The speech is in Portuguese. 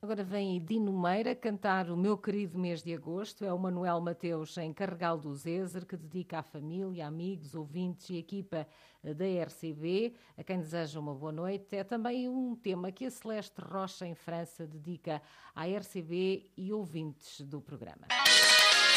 Agora vem Dino Meira cantar o meu querido mês de agosto. É o Manuel Mateus em Carregal do Zezer, que dedica à família, amigos, ouvintes e equipa da RCB, a quem deseja uma boa noite. É também um tema que a Celeste Rocha, em França, dedica à RCB e ouvintes do programa.